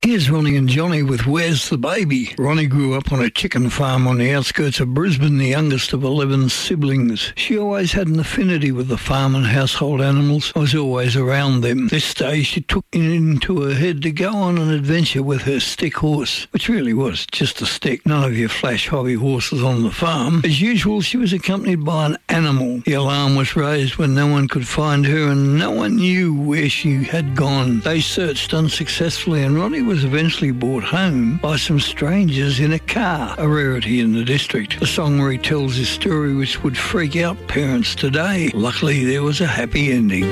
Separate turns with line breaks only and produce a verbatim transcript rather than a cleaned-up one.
Here's Ronnie and Johnny with Where's the Baby? Ronnie grew up on a chicken farm on the outskirts of Brisbane, the youngest of eleven siblings. She always had an affinity with the farm and household animals, was always around them. This day she took it into her head to go on an adventure with her stick horse, which really was just a stick, none of your flash hobby horses on the farm. As usual, she was accompanied by an animal. The alarm was raised when no one could find her and no one knew where she had gone. They searched unsuccessfully and Ronnie was eventually brought home by some strangers in a car, a rarity in the district. The song retells this story which would freak out parents today. Luckily, there was a happy ending.